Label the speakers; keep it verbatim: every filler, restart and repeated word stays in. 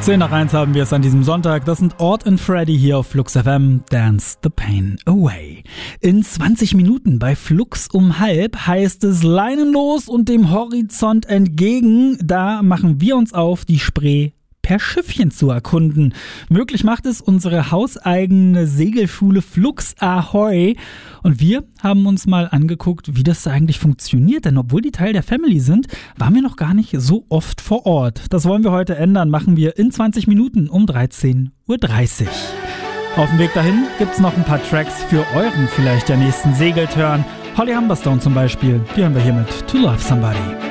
Speaker 1: zehn nach eins haben wir es an diesem Sonntag. Das sind Ort and Freddy hier auf Flux F M. Dance the Pain Away. In zwanzig Minuten bei Flux um halb heißt es Leinen los und dem Horizont entgegen. Da machen wir uns auf, die Spree per Schiffchen zu erkunden. Möglich macht es unsere hauseigene Segelschule Flux Ahoy. Und wir haben uns mal angeguckt, wie das eigentlich funktioniert. Denn obwohl die Teil der Family sind, waren wir noch gar nicht so oft vor Ort. Das wollen wir heute ändern. Machen wir in zwanzig Minuten um dreizehn Uhr dreißig. Auf dem Weg dahin gibt's noch ein paar Tracks für euren vielleicht der nächsten Segeltörn. Holly Humberstone zum Beispiel. Die hören wir hier mit To Love Somebody.